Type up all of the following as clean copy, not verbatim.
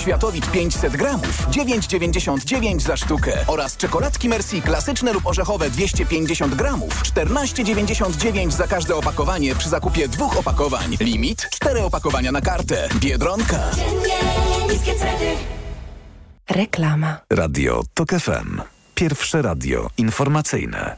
Światowit 500 gramów 9,99 za sztukę oraz czekoladki Merci klasyczne lub orzechowe 250 gramów 14,99 za każde opakowanie przy zakupie 2 opakowań. Limit 4 opakowania na kartę. Biedronka. Reklama. Radio TOK FM. Pierwsze radio informacyjne.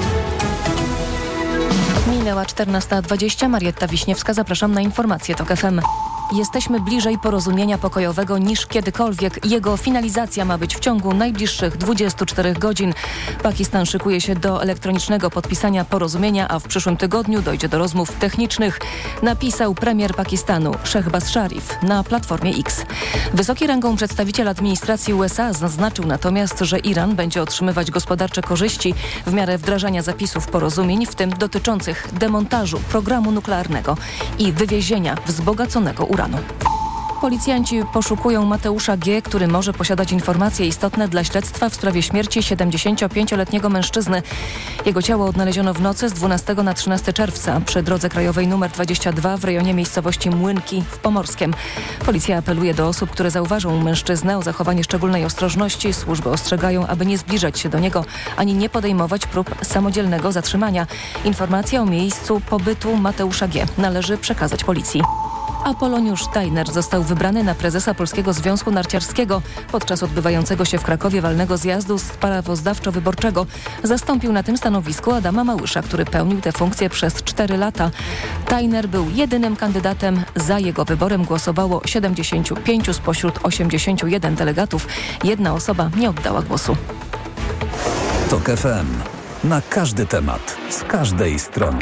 Minęła 14:20. Marietta Wiśniewska, zapraszam na informacje TOK FM. Jesteśmy bliżej porozumienia pokojowego niż kiedykolwiek. Jego finalizacja ma być w ciągu najbliższych 24 godzin. Pakistan szykuje się do elektronicznego podpisania porozumienia, a w przyszłym tygodniu dojdzie do rozmów technicznych, napisał premier Pakistanu Shehbaz Sharif na Platformie X. Wysoki rangą przedstawiciel administracji USA zaznaczył natomiast, że Iran będzie otrzymywać gospodarcze korzyści w miarę wdrażania zapisów porozumień, w tym dotyczących demontażu programu nuklearnego i wywiezienia wzbogaconego uranu. Policjanci poszukują Mateusza G., który może posiadać informacje istotne dla śledztwa w sprawie śmierci 75-letniego mężczyzny. Jego ciało odnaleziono w nocy z 12 na 13 czerwca przy drodze krajowej nr 22 w rejonie miejscowości Młynki w Pomorskiem. Policja apeluje do osób, które zauważą mężczyznę, o zachowanie szczególnej ostrożności. Służby ostrzegają, aby nie zbliżać się do niego ani nie podejmować prób samodzielnego zatrzymania. Informacja o miejscu pobytu Mateusza G. należy przekazać policji. Apoloniusz Tajner został wybrany na prezesa Polskiego Związku Narciarskiego. Podczas odbywającego się w Krakowie walnego zjazdu sprawozdawczo-wyborczego zastąpił na tym stanowisku Adama Małysza, który pełnił tę funkcję przez 4 lata. Tajner był jedynym kandydatem. Za jego wyborem głosowało 75 spośród 81 delegatów. Jedna osoba nie oddała głosu. TOK FM. Na każdy temat, z każdej strony.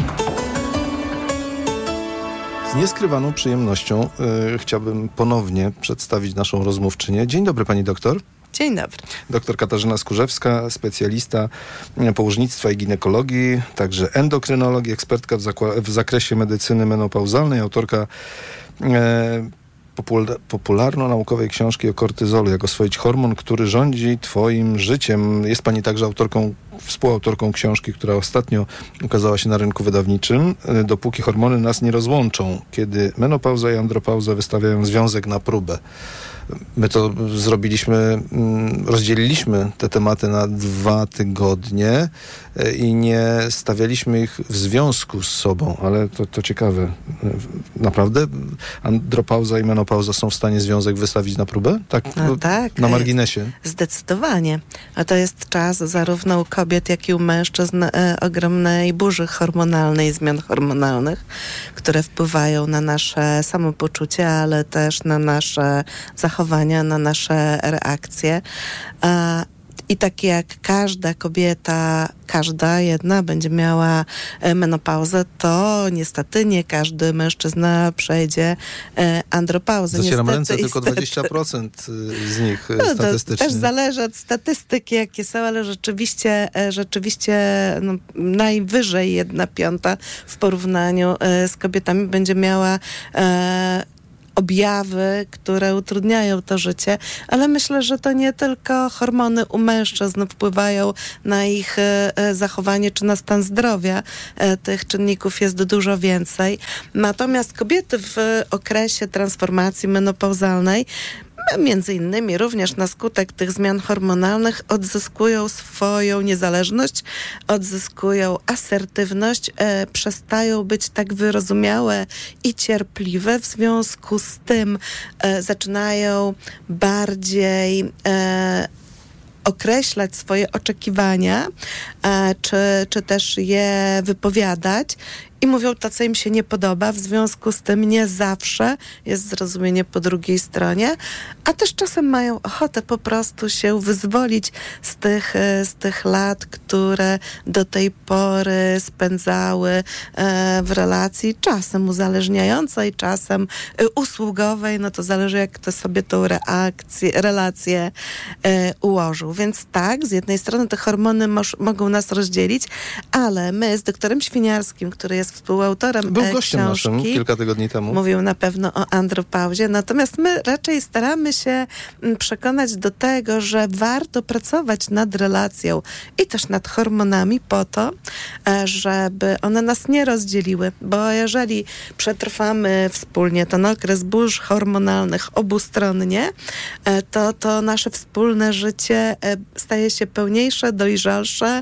Z nieskrywaną przyjemnością chciałbym ponownie przedstawić naszą rozmówczynię. Dzień dobry, pani doktor. Dzień dobry. Doktor Katarzyna Skórzewska, specjalista położnictwa i ginekologii, także endokrynologii, ekspertka w zakresie medycyny menopauzalnej, autorka popularno-naukowej książki o kortyzolu, jak oswoić hormon, który rządzi twoim życiem. Jest pani także współautorką książki, która ostatnio ukazała się na rynku wydawniczym. Dopóki hormony nas nie rozłączą, kiedy menopauza i andropauza wystawiają związek na próbę. My to zrobiliśmy, rozdzieliliśmy te tematy na 2 tygodnie i nie stawialiśmy ich w związku z sobą, ale to ciekawe. Naprawdę andropauza i menopauza są w stanie związek wystawić na próbę? Tak, no tak, na marginesie. Zdecydowanie. A to jest czas zarówno u kobiet, jak i u mężczyzn ogromnej burzy hormonalnej, zmian hormonalnych, które wpływają na nasze samopoczucie, ale też na nasze zachowania, na nasze reakcje. I tak jak każda kobieta, każda jedna będzie miała menopauzę, to niestety nie każdy mężczyzna przejdzie andropauzę. Zacieram ręce, tylko 20% z nich statystycznie. To też zależy od statystyki, jakie są, ale rzeczywiście najwyżej 1/5 w porównaniu z kobietami będzie miała objawy, które utrudniają to życie, ale myślę, że to nie tylko hormony u mężczyzn wpływają na ich zachowanie czy na stan zdrowia. Tych czynników jest dużo więcej. Natomiast kobiety w okresie transformacji menopauzalnej między innymi również na skutek tych zmian hormonalnych odzyskują swoją niezależność, odzyskują asertywność, przestają być tak wyrozumiałe i cierpliwe. W związku z tym zaczynają bardziej określać swoje oczekiwania, czy też je wypowiadać. I mówią to, co im się nie podoba, w związku z tym nie zawsze jest zrozumienie po drugiej stronie, a też czasem mają ochotę po prostu się wyzwolić z tych lat, które do tej pory spędzały w relacji, czasem uzależniającej, czasem usługowej, no to zależy, jak kto sobie tą relację ułożył. Więc tak, z jednej strony te hormony mogą nas rozdzielić, ale my z doktorem Świniarskim, który jest jest współautorem Był gościem książki. naszym kilka tygodni temu. Mówił na pewno o andropauzie. Natomiast my raczej staramy się przekonać do tego, że warto pracować nad relacją i też nad hormonami po to, żeby one nas nie rozdzieliły. Bo jeżeli przetrwamy wspólnie ten okres burz hormonalnych obustronnie, to nasze wspólne życie staje się pełniejsze, dojrzalsze,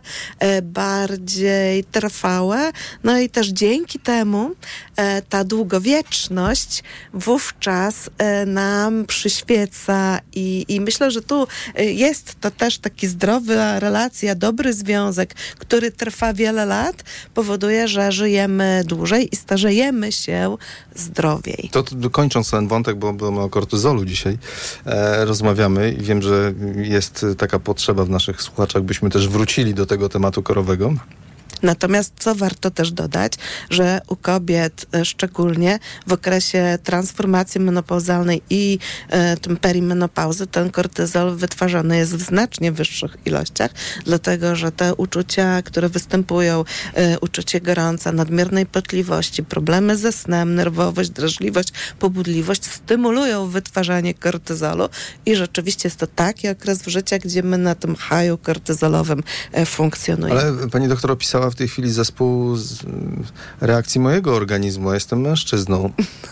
bardziej trwałe. No i też dzięki temu ta długowieczność wówczas nam przyświeca i myślę, że tu jest to też taki zdrowa relacja, dobry związek, który trwa wiele lat, powoduje, że żyjemy dłużej i starzejemy się zdrowiej. To kończąc ten wątek, bo my o kortyzolu dzisiaj rozmawiamy i wiem, że jest taka potrzeba w naszych słuchaczach, byśmy też wrócili do tego tematu korowego. Natomiast co warto też dodać, że u kobiet szczególnie w okresie transformacji menopauzalnej i tym perimenopauzy ten kortyzol wytwarzany jest w znacznie wyższych ilościach, dlatego że te uczucia, które występują, uczucie gorąca, nadmiernej potliwości, problemy ze snem, nerwowość, drażliwość, pobudliwość stymulują wytwarzanie kortyzolu i rzeczywiście jest to taki okres w życiu, gdzie my na tym haju kortyzolowym funkcjonujemy. Ale pani doktor opisała w tej chwili zespół reakcji mojego organizmu. Ja jestem mężczyzną.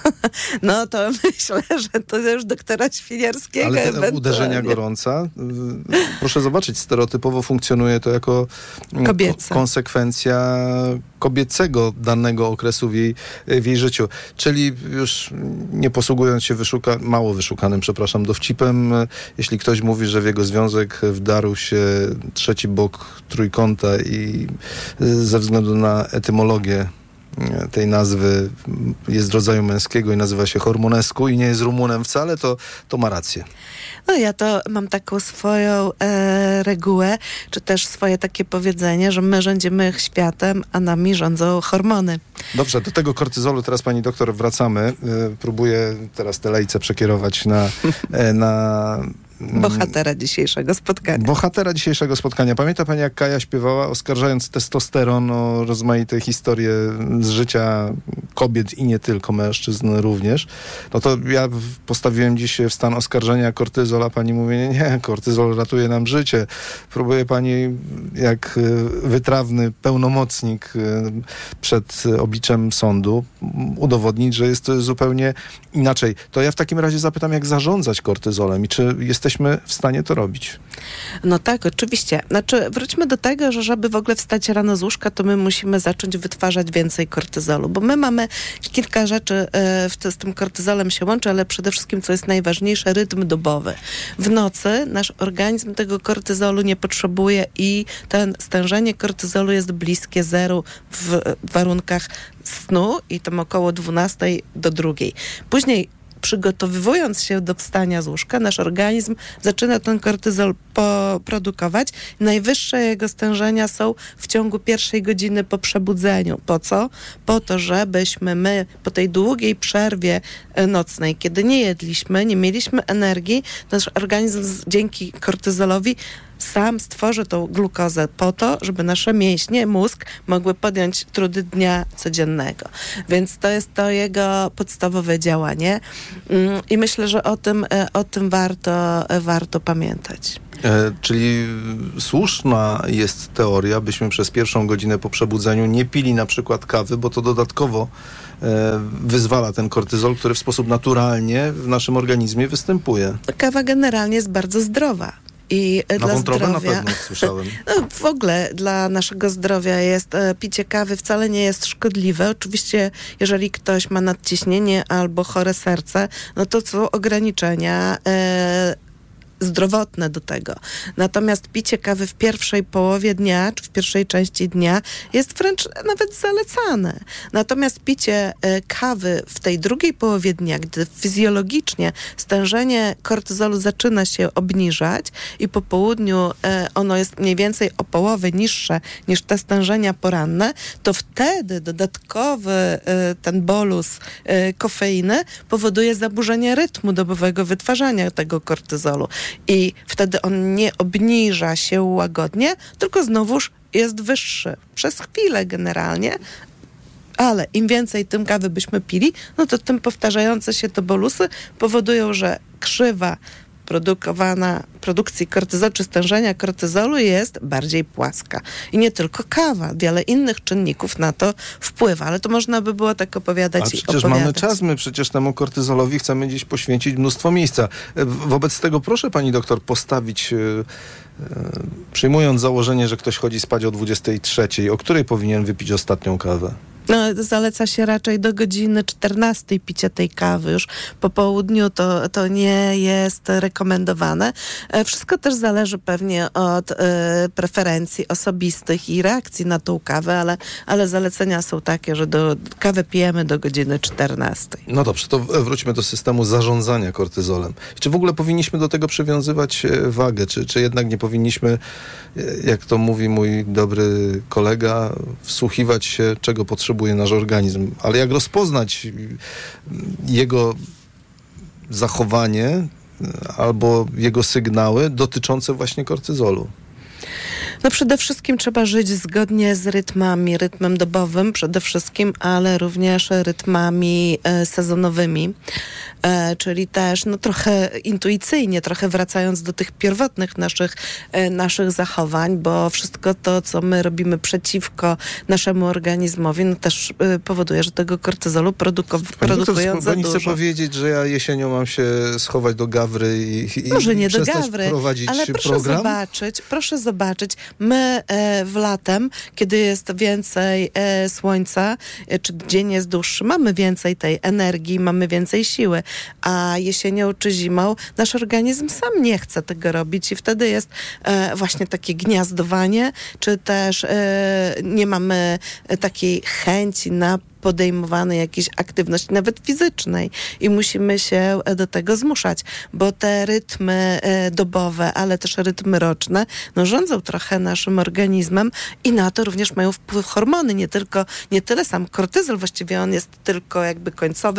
No to myślę, że to już doktora Świniarskiego. Ale te uderzenia gorąca, proszę zobaczyć, stereotypowo funkcjonuje to jako konsekwencja kobiecego danego okresu w jej życiu. Czyli już nie posługując się mało wyszukanym, dowcipem, jeśli ktoś mówi, że w jego związek wdarł się trzeci bok trójkąta i ze względu na etymologię tej nazwy jest rodzaju męskiego i nazywa się hormonesku i nie jest Rumunem wcale, to ma rację. No ja to mam taką swoją regułę, czy też swoje takie powiedzenie, że my rządzimy światem, a nami rządzą hormony. Dobrze, do tego kortyzolu teraz pani doktor wracamy. Próbuję teraz te lejce przekierować na bohatera dzisiejszego spotkania. Pamięta pani, jak Kaja śpiewała, oskarżając testosteron o rozmaite historie z życia kobiet i nie tylko, mężczyzn również. No to ja postawiłem dziś w stan oskarżenia kortyzol, a pani mówi, nie, kortyzol ratuje nam życie. Próbuje pani jak wytrawny pełnomocnik przed obliczem sądu udowodnić, że jest to zupełnie inaczej. To ja w takim razie zapytam, jak zarządzać kortyzolem i czy jesteśmy w stanie to robić? No tak, oczywiście. Znaczy, wróćmy do tego, że żeby w ogóle wstać rano z łóżka, to my musimy zacząć wytwarzać więcej kortyzolu, bo my mamy kilka rzeczy z tym kortyzolem się łączy, ale przede wszystkim, co jest najważniejsze, rytm dobowy. W nocy nasz organizm tego kortyzolu nie potrzebuje i ten stężenie kortyzolu jest bliskie zeru w warunkach snu i tam około 12 do 2. Później przygotowując się do wstania z łóżka, nasz organizm zaczyna ten kortyzol produkować. Najwyższe jego stężenia są w ciągu pierwszej godziny po przebudzeniu. Po co? Po to, żebyśmy my po tej długiej przerwie nocnej, kiedy nie jedliśmy, nie mieliśmy energii, nasz organizm dzięki kortyzolowi sam stworzy tą glukozę po to, żeby nasze mięśnie, mózg mogły podjąć trudy dnia codziennego. Więc to jest to jego podstawowe działanie i myślę, że o tym warto pamiętać. Czyli słuszna jest teoria, byśmy przez pierwszą godzinę po przebudzeniu nie pili na przykład kawy, bo to dodatkowo wyzwala ten kortyzol, który w sposób naturalnie w naszym organizmie występuje. Kawa generalnie jest bardzo zdrowa. I na dla wątrobę zdrowia, na pewno słyszałem. No, w ogóle dla naszego zdrowia picie kawy wcale nie jest szkodliwe. Oczywiście, jeżeli ktoś ma nadciśnienie albo chore serce, no to są ograniczenia zdrowotne do tego. Natomiast picie kawy w pierwszej połowie dnia, czy w pierwszej części dnia jest wręcz nawet zalecane. Natomiast picie kawy w tej drugiej połowie dnia, gdy fizjologicznie stężenie kortyzolu zaczyna się obniżać i po południu ono jest mniej więcej o połowę niższe niż te stężenia poranne, to wtedy dodatkowy ten bolus kofeiny powoduje zaburzenie rytmu dobowego wytwarzania tego kortyzolu. I wtedy on nie obniża się łagodnie, tylko znowuż jest wyższy. Przez chwilę generalnie, Ale im więcej tym kawy byśmy pili, no to tym powtarzające się to bolusy powodują, że krzywa produkcji kortyzolu czy stężenia kortyzolu jest bardziej płaska. I nie tylko kawa, wiele innych czynników na to wpływa, ale to można by było tak opowiadać i opowiadać. Mamy czas, my przecież temu kortyzolowi chcemy dziś poświęcić mnóstwo miejsca. Wobec tego proszę pani doktor postawić, przyjmując założenie, że ktoś chodzi spać o 23:00, o której powinien wypić ostatnią kawę? No, zaleca się raczej do godziny 14:00 picie tej kawy. Już po południu to nie jest rekomendowane. Wszystko też zależy pewnie od preferencji osobistych i reakcji na tą kawę, ale zalecenia są takie, że kawę pijemy do godziny 14:00. No dobrze, to wróćmy do systemu zarządzania kortyzolem. Czy w ogóle powinniśmy do tego przywiązywać wagę? Czy jednak nie powinniśmy, jak to mówi mój dobry kolega, wsłuchiwać się, czego potrzebuje nasz organizm, ale jak rozpoznać jego zachowanie albo jego sygnały dotyczące właśnie kortyzolu? No przede wszystkim trzeba żyć zgodnie z rytmem dobowym przede wszystkim, ale również rytmami sezonowymi, czyli też trochę intuicyjnie, trochę wracając do tych pierwotnych naszych zachowań, bo wszystko to, co my robimy przeciwko naszemu organizmowi, też powoduje, że tego kortyzolu produkując za dużo. Pani chce powiedzieć, że ja jesienią mam się schować do gawry i może nie do przestać gawry, prowadzić ale program? Proszę zobaczyć, my w latem, kiedy jest więcej słońca, czy dzień jest dłuższy, mamy więcej tej energii, mamy więcej siły, a jesienią czy zimą nasz organizm sam nie chce tego robić i wtedy jest właśnie takie gniazdowanie, czy też nie mamy takiej chęci na podejmowanej jakiejś aktywności, nawet fizycznej i musimy się do tego zmuszać, bo te rytmy dobowe, ale też rytmy roczne, rządzą trochę naszym organizmem i na to również mają wpływ hormony, nie tyle sam kortyzol, właściwie on jest tylko jakby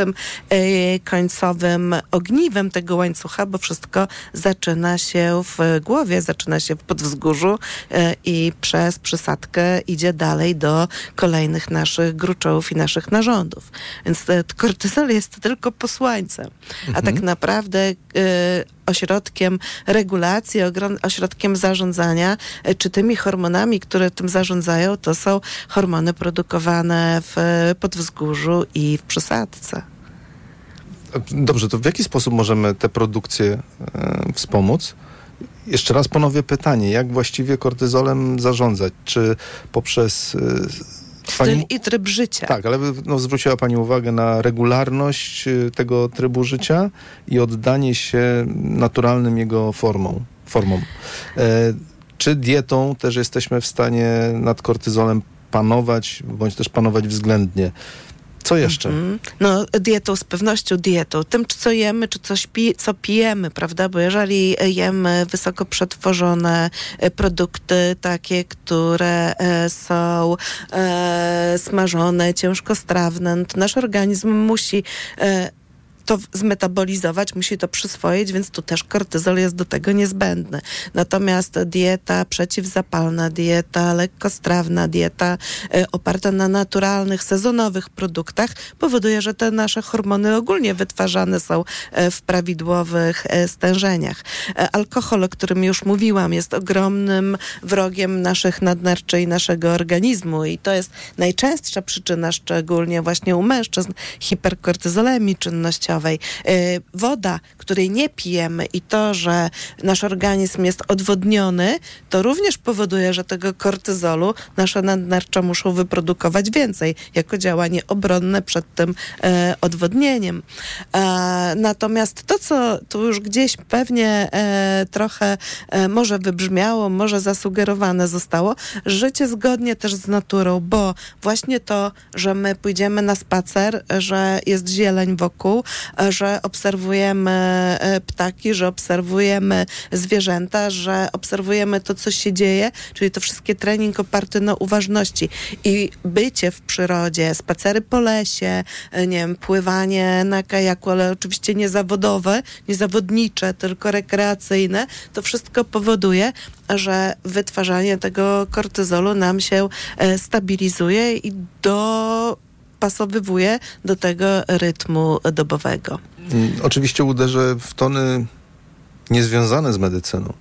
końcowym ogniwem tego łańcucha, bo wszystko zaczyna się w głowie, zaczyna się w podwzgórzu i przez przysadkę idzie dalej do kolejnych naszych gruczołów i naszych narządów. Więc kortyzol jest tylko posłańcem. A tak naprawdę ośrodkiem regulacji, ośrodkiem zarządzania, czy tymi hormonami, które tym zarządzają, to są hormony produkowane w podwzgórzu i w przysadce. Dobrze, to w jaki sposób możemy tę produkcję wspomóc? Jeszcze raz ponowię pytanie, jak właściwie kortyzolem zarządzać? Czy poprzez styl i tryb życia. Tak, ale zwróciła pani uwagę na regularność tego trybu życia i oddanie się naturalnym jego formom. Czy dietą też jesteśmy w stanie nad kortyzolem panować, bądź też panować względnie? Co jeszcze? Dietą, z pewnością dietą. Tym, co jemy, czy co pijemy, prawda? Bo jeżeli jemy wysoko przetworzone produkty, takie, które są smażone, ciężkostrawne, to nasz organizm musi to zmetabolizować, musi to przyswoić, więc tu też kortyzol jest do tego niezbędny. Natomiast dieta przeciwzapalna, dieta lekkostrawna, dieta oparta na naturalnych, sezonowych produktach powoduje, że te nasze hormony ogólnie wytwarzane są w prawidłowych stężeniach. Alkohol, o którym już mówiłam, jest ogromnym wrogiem naszych nadnerczy i naszego organizmu i to jest najczęstsza przyczyna, szczególnie właśnie u mężczyzn, hiperkortyzolemii czynnościowej. Woda, której nie pijemy i to, że nasz organizm jest odwodniony, to również powoduje, że tego kortyzolu nasze nadnercza muszą wyprodukować więcej, jako działanie obronne przed tym odwodnieniem. Natomiast to, co tu już gdzieś pewnie trochę może wybrzmiało, może zasugerowane zostało, życie zgodnie też z naturą, bo właśnie to, że my pójdziemy na spacer, że jest zieleń wokół, że obserwujemy ptaki, że obserwujemy zwierzęta, że obserwujemy to, co się dzieje, czyli to wszystkie trening oparty na uważności i bycie w przyrodzie, spacery po lesie, nie wiem, pływanie na kajaku, ale oczywiście nie zawodowe, nie zawodnicze, tylko rekreacyjne, to wszystko powoduje, że wytwarzanie tego kortyzolu nam się stabilizuje i dostopasowywuje do tego rytmu dobowego. Oczywiście uderzę w tony niezwiązane z medycyną.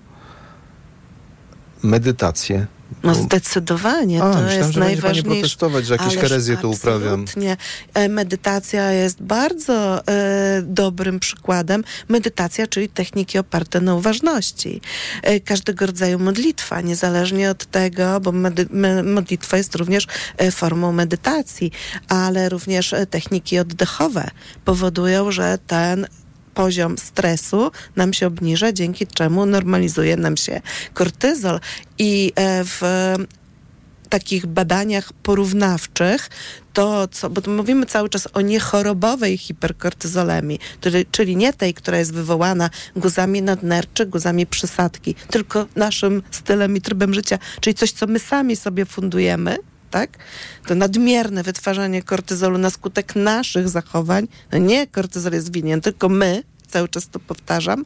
Medytację. No zdecydowanie, to jest że najważniejsze. będzie pani protestować, że jakieś herezje tu uprawiam. Absolutnie. Medytacja jest bardzo dobrym przykładem. Medytacja, czyli techniki oparte na uważności. Każdego rodzaju modlitwa, niezależnie od tego, bo modlitwa jest również formą medytacji, ale również techniki oddechowe powodują, że ten poziom stresu nam się obniża, dzięki czemu normalizuje nam się kortyzol. I w takich badaniach porównawczych bo to mówimy cały czas o niechorobowej hiperkortyzolemii, czyli nie tej, która jest wywołana guzami nadnerczy, guzami przysadki, tylko naszym stylem i trybem życia, czyli coś, co my sami sobie fundujemy, tak? To nadmierne wytwarzanie kortyzolu na skutek naszych zachowań, no nie kortyzol jest winien, tylko my, cały czas to powtarzam,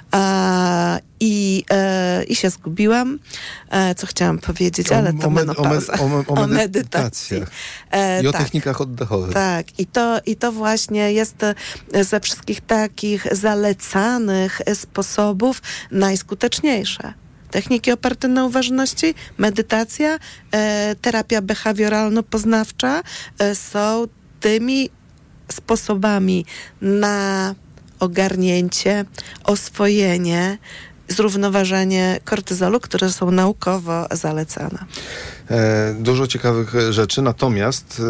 i się zgubiłam, co chciałam powiedzieć, ale to menopauza. O medytacji. I o technikach oddechowych. Tak, i to właśnie jest ze wszystkich takich zalecanych sposobów najskuteczniejsze. Techniki oparte na uważności, medytacja, terapia behawioralno-poznawcza są tymi sposobami na ogarnięcie, oswojenie, zrównoważenie kortyzolu, które są naukowo zalecane. Dużo ciekawych rzeczy, natomiast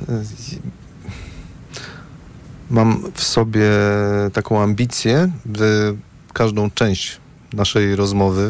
mam w sobie taką ambicję, by każdą część naszej rozmowy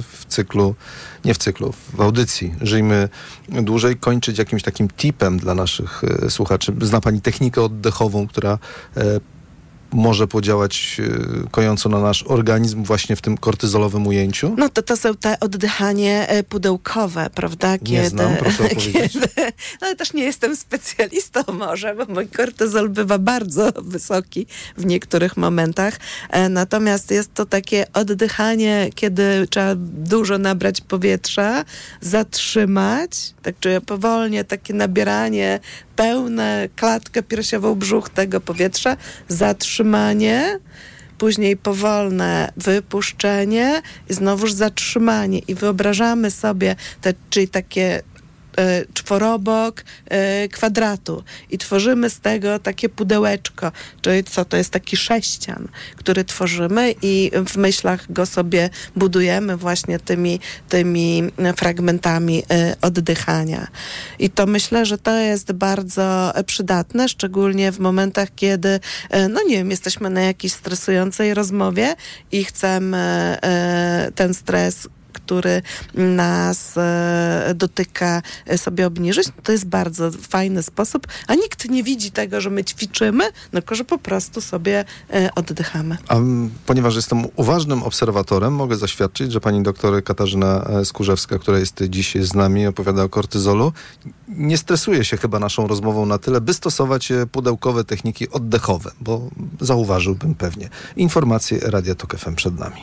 w audycji Żyjmy Dłużej, kończyć jakimś takim tipem dla naszych słuchaczy. Zna pani technikę oddechową, która może podziałać kojąco na nasz organizm właśnie w tym kortyzolowym ujęciu? No to są te oddychanie pudełkowe, prawda? Nie znam, proszę opowiedzieć. Ale też nie jestem specjalistą może, bo mój kortyzol bywa bardzo wysoki w niektórych momentach. Natomiast jest to takie oddychanie, kiedy trzeba dużo nabrać powietrza, zatrzymać, tak czuję powolnie, takie nabieranie, pełne klatkę piersiową, brzuch tego powietrza, zatrzymanie, później powolne wypuszczenie i znowuż zatrzymanie. I wyobrażamy sobie, czyli takie czworobok kwadratu i tworzymy z tego takie pudełeczko, czyli to jest taki sześcian, który tworzymy i w myślach go sobie budujemy właśnie tymi fragmentami oddychania. I to myślę, że to jest bardzo przydatne, szczególnie w momentach, kiedy jesteśmy na jakiejś stresującej rozmowie i chcemy ten stres, który nas dotyka, sobie obniżyć, to jest bardzo fajny sposób, a nikt nie widzi tego, że my ćwiczymy, tylko że po prostu sobie oddychamy. A ponieważ jestem uważnym obserwatorem, mogę zaświadczyć, że pani doktor Katarzyna Skórzewska, która jest dziś z nami, opowiada o kortyzolu, nie stresuje się chyba naszą rozmową na tyle, by stosować pudełkowe techniki oddechowe, bo zauważyłbym pewnie. Informacje Radia Tok FM przed nami.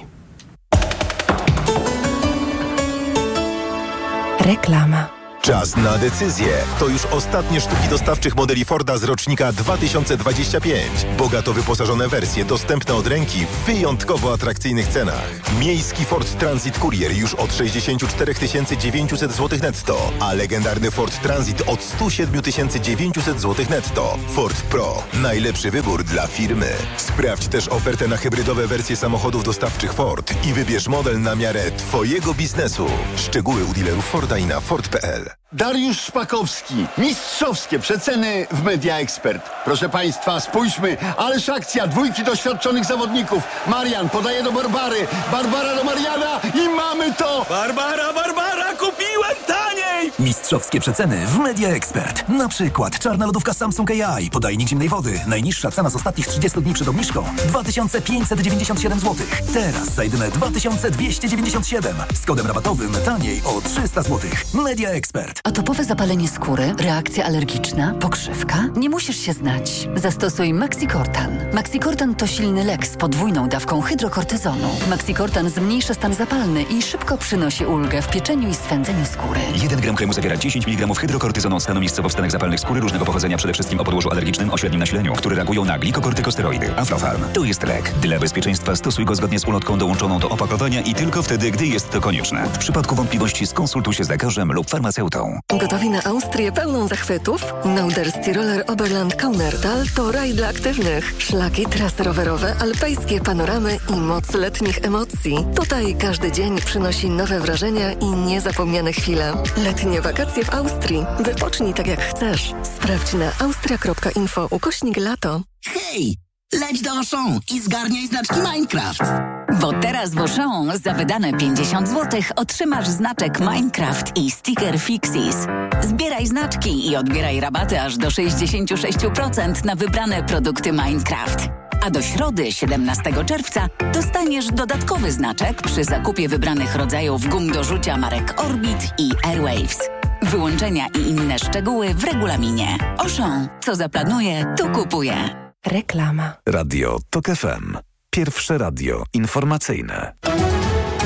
Reklama. Czas na decyzję. To już ostatnie sztuki dostawczych modeli Forda z rocznika 2025. Bogato wyposażone wersje dostępne od ręki w wyjątkowo atrakcyjnych cenach. Miejski Ford Transit Courier już od 64 900 zł netto, a legendarny Ford Transit od 107 900 zł netto. Ford Pro. Najlepszy wybór dla firmy. Sprawdź też ofertę na hybrydowe wersje samochodów dostawczych Ford i wybierz model na miarę Twojego biznesu. Szczegóły u dealerów Forda i na Ford.pl. Dariusz Szpakowski. Mistrzowskie przeceny w Media Expert. Proszę Państwa, spójrzmy. Ależ akcja, dwójki doświadczonych zawodników. Marian podaje do Barbary. Barbara do Mariana i mamy to! Barbara, kupiłem taniej! Mistrzowskie przeceny w Media Expert. Na przykład czarna lodówka Samsung AI, podajnik zimnej wody. Najniższa cena z ostatnich 30 dni przed obniżką 2597 zł. Teraz za jedyne 2297. Z kodem rabatowym taniej o 300 zł. Media Expert. Atopowe zapalenie skóry, reakcja alergiczna, pokrzywka? Nie musisz się znać. Zastosuj Maxicortan. Maxicortan to silny lek z podwójną dawką hydrokortyzonu. Maxicortan zmniejsza stan zapalny i szybko przynosi ulgę w pieczeniu i swędzeniu skóry. 1 gram kremu mg zawiera 10 mg hydrokortyzonu od stanu miejscowo-wstanek zapalnych skóry różnego pochodzenia, przede wszystkim o podłożu alergicznym o średnim nasileniu, które reagują na glikokortykosteroidy. Aflofarm. To jest lek. Dla bezpieczeństwa stosuj go zgodnie z ulotką dołączoną do opakowania i tylko wtedy, gdy jest to konieczne. W przypadku wątpliwości skonsultuj się z lekarzem lub farmaceutą. Gotowi na Austrię pełną zachwytów? Norderstiroller Oberland Kaunertal to raj dla aktywnych. Szlaki, trasy rowerowe, alpejskie panoramy i moc letnich emocji. Tutaj każdy dzień przynosi nowe wrażenia i niezapomniane chwile. Letnie wakacje w Austrii. Wypocznij tak jak chcesz. Sprawdź na austria.info/lato. Hej! Leć do Auchan i zgarniaj znaczki Minecraft. Bo teraz w Auchan za wydane 50 zł otrzymasz znaczek Minecraft i sticker Fixis. Zbieraj znaczki i odbieraj rabaty aż do 66% na wybrane produkty Minecraft. A do środy, 17 czerwca, dostaniesz dodatkowy znaczek przy zakupie wybranych rodzajów gum do rzucia marek Orbit i Airwaves. Wyłączenia i inne szczegóły w regulaminie. Auchan. Co zaplanuje, to kupuje. Reklama. Radio TOK FM. Pierwsze radio informacyjne.